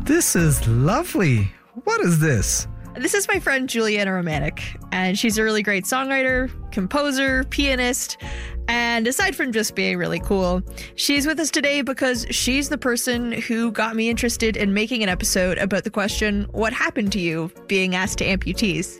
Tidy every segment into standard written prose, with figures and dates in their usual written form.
This is lovely. What is this? This is my friend Juliana Romanek, and she's a really great songwriter, composer, pianist, and aside from just being really cool, she's with us today because she's the person who got me interested in making an episode about the question, what happened to you being asked to amputees?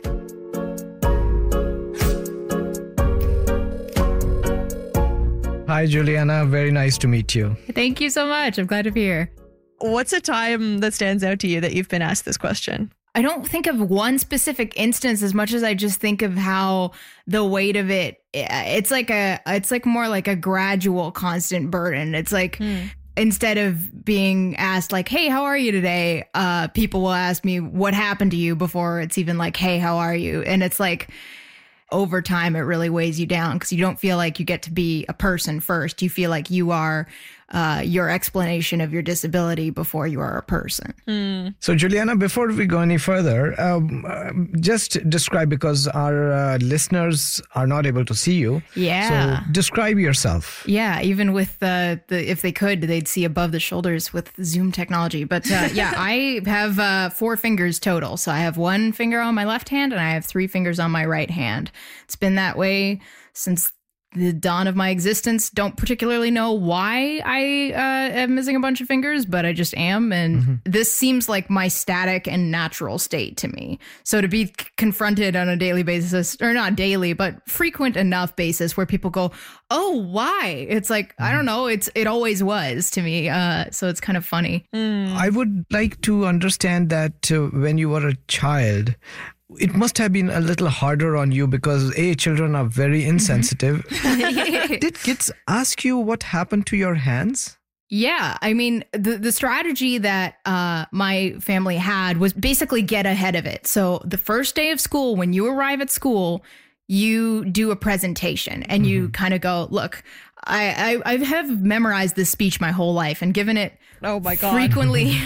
Hi, Juliana. Very nice to meet you. Thank you so much. I'm glad to be here. What's a time that stands out to you that you've been asked this question? I don't think of one specific instance as much as I just think of how the weight of it's like more like a gradual constant burden. It's like instead of being asked like, hey, how are you today? People will ask me what happened to you before it's even like, hey, how are you? And it's like over time, it really weighs you down because you don't feel like you get to be a person first. You feel like you are your explanation of your disability before you are a person. So, Juliana, before we go any further, just describe, because our listeners are not able to see you. Yeah. So describe yourself. Yeah, even with if they could, they'd see above the shoulders with Zoom technology. But yeah, I have 4 fingers total. So I have 1 finger on my left hand and I have 3 fingers on my right hand. It's been that way since the dawn of my existence. Don't particularly know why I am missing a bunch of fingers, but I just am. And this seems like my static and natural state to me. So to be confronted on a daily basis, or not daily, but frequent enough basis where people go, oh, why? It's like, I don't know. It always was to me. So it's kind of funny. I would like to understand that when you were a child, it must have been a little harder on you because children are very insensitive. Did kids ask you what happened to your hands? Yeah, I mean, the strategy that my family had was basically get ahead of it. So the first day of school, when you arrive at school, you do a presentation and you kind of go, look, I have memorized this speech my whole life and given it Oh my God. frequently.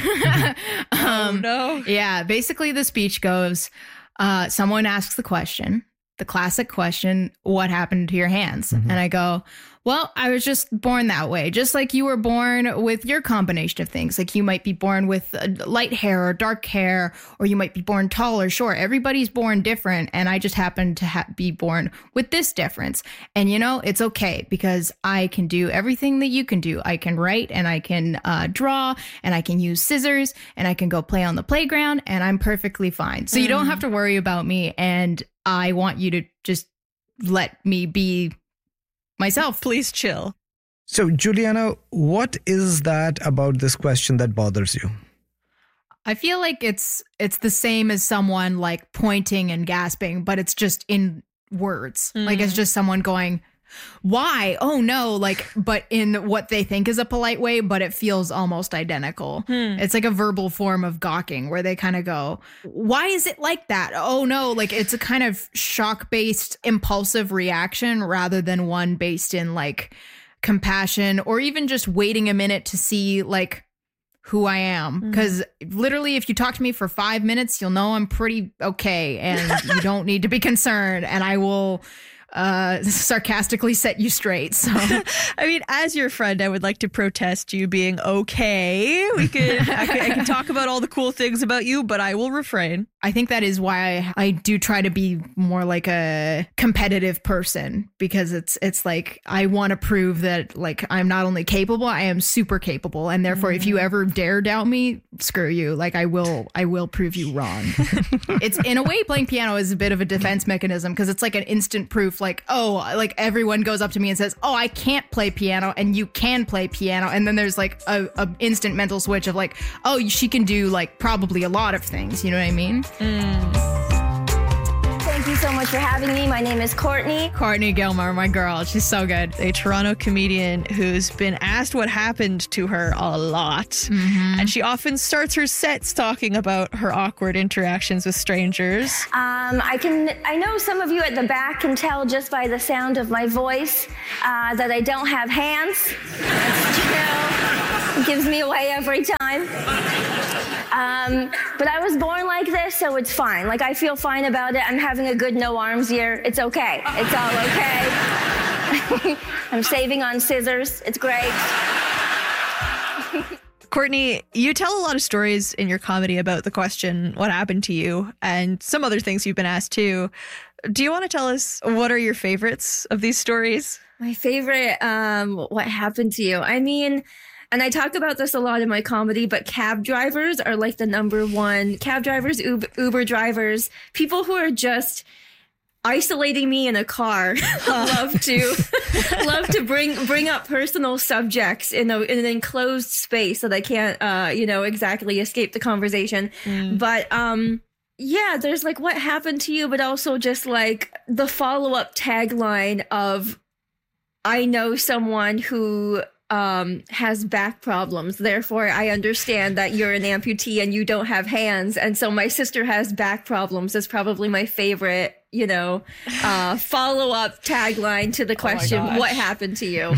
Oh no. Yeah, basically the speech goes, someone asks the question, the classic question, what happened to your hands? And I go, well, I was just born that way, just like you were born with your combination of things. Like you might be born with light hair or dark hair, or you might be born tall or short. Everybody's born different. And I just happen to be born with this difference. And, you know, it's okay because I can do everything that you can do. I can write and I can draw and I can use scissors and I can go play on the playground and I'm perfectly fine. So you don't have to worry about me. And I want you to just let me be myself. Please chill. So, Juliana, what is that about this question that bothers you? I feel like it's the same as someone like pointing and gasping, but it's just in words. Like it's just someone going, why? Oh no, like, but in what they think is a polite way, but it feels almost identical. It's like a verbal form of gawking where they kind of go, why is it like that? Oh no, like it's a kind of shock-based impulsive reaction rather than one based in like compassion or even just waiting a minute to see like who I am. Because literally, if you talk to me for 5 minutes, you'll know I'm pretty okay and you don't need to be concerned and I will sarcastically set you straight. So I mean, as your friend, I would like to protest you being okay. I can talk about all the cool things about you, but I will refrain. I think that is why I do try to be more like a competitive person, because it's like I want to prove that like I'm not only capable, I am super capable, and therefore if you ever dare doubt me, screw you. Like I will prove you wrong. It's in a way playing piano is a bit of a defense mechanism because it's like an instant proof. Like, oh, like everyone goes up to me and says, oh, I can't play piano and you can play piano, and then there's like a instant mental switch of like, oh, she can do like probably a lot of things. You know what I mean? Thank you so much for having me. My name is Courtney. Courtney Gilmore, my girl. She's so good. A Toronto comedian who's been asked what happened to her a lot. And she often starts her sets talking about her awkward interactions with strangers. I know some of you at the back can tell just by the sound of my voice that I don't have hands. That's true. It gives me away every time. But I was born like this, so it's fine. Like, I feel fine about it. I'm having a good no arms year. It's okay. It's all okay. I'm saving on scissors. It's great. Courtney, you tell a lot of stories in your comedy about the question, what happened to you, and some other things you've been asked too. Do you want to tell us what are your favorites of these stories? My favorite, what happened to you? I mean, and I talk about this a lot in my comedy, but cab drivers are like the number one. Cab drivers, Uber drivers, people who are just isolating me in a car. love to bring up personal subjects in an enclosed space so they can't exactly escape the conversation. But yeah, there's like what happened to you, but also just like the follow-up tagline of I know someone who has back problems. Therefore, I understand that you're an amputee and you don't have hands. And so my sister has back problems is probably my favorite, follow-up tagline to the question, what happened to you?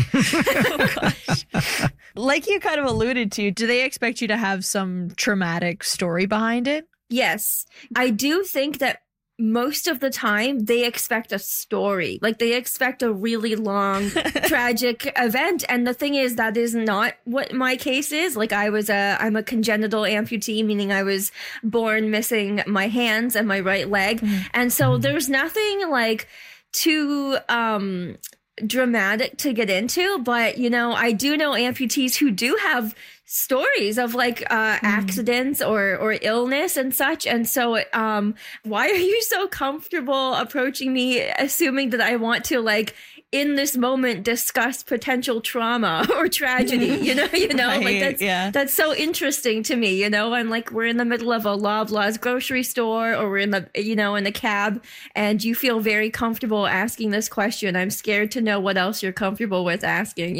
Like you kind of alluded to, do they expect you to have some traumatic story behind it? Yes. I do think that most of the time they expect a story, like they expect a really long tragic event. And the thing is, that is not what my case is. Like I'm a congenital amputee, meaning I was born missing my hands and my right leg. And so there's nothing like too dramatic to get into, but I do know amputees who do have stories of like accidents or illness and such. And so why are you so comfortable approaching me assuming that I want to like in this moment discuss potential trauma or tragedy, Right, like that's so interesting to me, I'm like, we're in the middle of a Loblaws grocery store or we're in the, in a cab and you feel very comfortable asking this question. I'm scared to know what else you're comfortable with asking,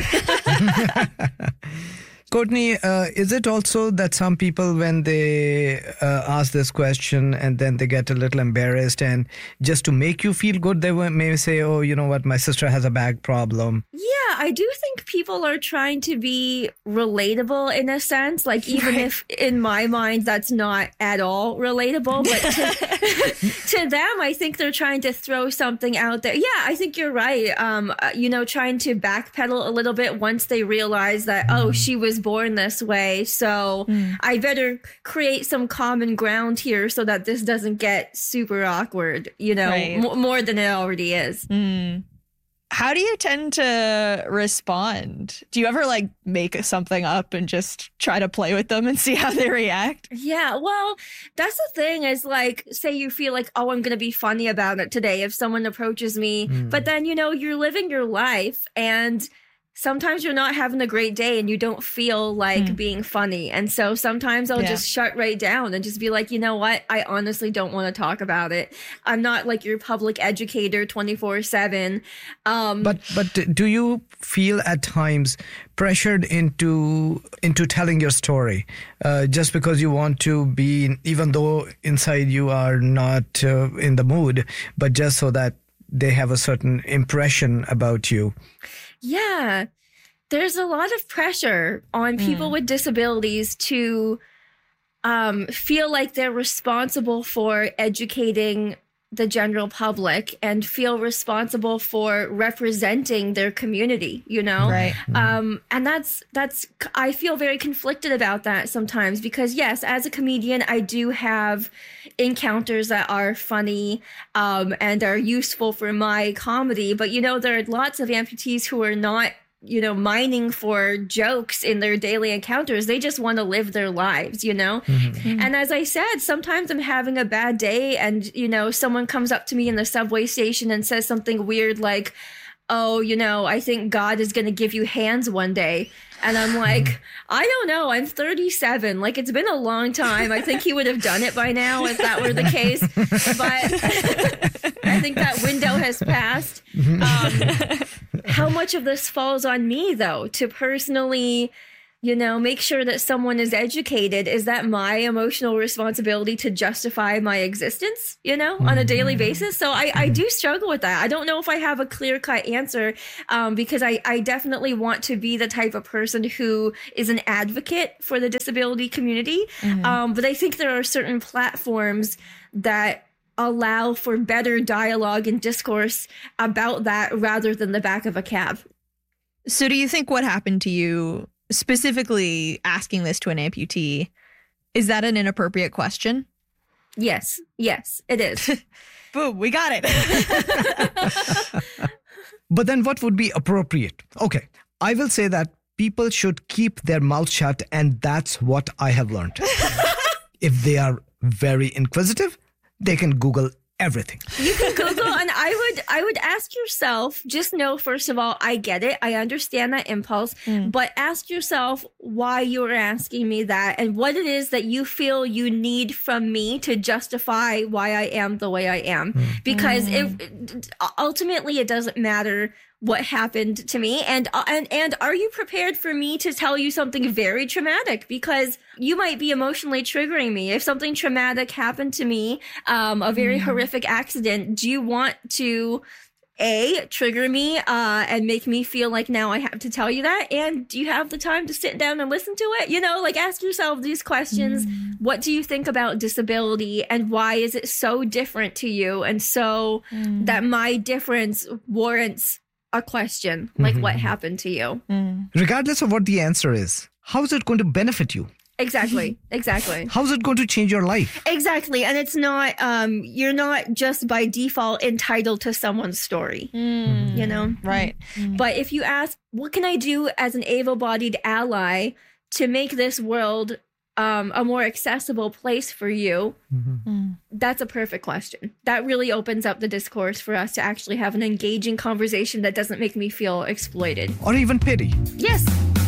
Courtney, is it also that some people, when they ask this question and then they get a little embarrassed and just to make you feel good, they may say, oh, you know what, my sister has a back problem? Yeah, I do think people are trying to be relatable in a sense, like even if in my mind that's not at all relatable, but to them, I think they're trying to throw something out there. Yeah, I think you're right. Trying to backpedal a little bit once they realize that, oh, she was born this way, so I better create some common ground here so that this doesn't get super awkward, more than it already is. How do you tend to respond? Do you ever like make something up and just try to play with them and see how they react? Yeah, well, that's the thing is like, say you feel like, oh, I'm going to be funny about it today if someone approaches me, but then, you're living your life and sometimes you're not having a great day and you don't feel like being funny. And so sometimes I'll just shut right down and just be like, you know what? I honestly don't want to talk about it. I'm not like your public educator 24/7. But do you feel at times pressured into telling your story just because you want to be, even though inside you are not in the mood, but just so that they have a certain impression about you? Yeah, there's a lot of pressure on people with disabilities to feel like they're responsible for educating the general public and feel responsible for representing their community, Right. And that's I feel very conflicted about that sometimes because yes, as a comedian, I do have encounters that are funny and are useful for my comedy. But, there are lots of amputees who are not mining for jokes in their daily encounters. They just want to live their lives, And as I said, sometimes I'm having a bad day and, someone comes up to me in the subway station and says something weird like, oh, I think God is going to give you hands one day. And I'm like, I don't know. I'm 37. Like, it's been a long time. I think he would have done it by now if that were the case. But I think that window has passed. How much of this falls on me, though, to personally, make sure that someone is educated? Is that my emotional responsibility to justify my existence, on a daily basis? So I do struggle with that. I don't know if I have a clear-cut answer because I definitely want to be the type of person who is an advocate for the disability community. But I think there are certain platforms that allow for better dialogue and discourse about that rather than the back of a cab. So do you think what happened to you specifically asking this to an amputee, is that an inappropriate question? Yes, it is. Boom, we got it. But then what would be appropriate? Okay, I will say that people should keep their mouth shut, and that's what I have learned. If they are very inquisitive, they can Google everything. You can Google, and I would ask yourself, just know, first of all, I get it. I understand that impulse, but ask yourself why you're asking me that and what it is that you feel you need from me to justify why I am the way I am. Because ultimately it doesn't matter what happened to me, and are you prepared for me to tell you something very traumatic? Because you might be emotionally triggering me. If something traumatic happened to me, a very horrific accident, do you want to trigger me and make me feel like now I have to tell you that? And do you have the time to sit down and listen to it? You know, like, ask yourself these questions. What do you think about disability, and why is it so different to you? And so that my difference warrants a question, like what happened to you? Regardless of what the answer is, how is it going to benefit you? Exactly. How is it going to change your life? Exactly. And it's not, you're not just by default entitled to someone's story, you know? Right. But if you ask, what can I do as an able-bodied ally to make this world a more accessible place for you? That's a perfect question. That really opens up the discourse for us to actually have an engaging conversation that doesn't make me feel exploited. Or even pity. Yes.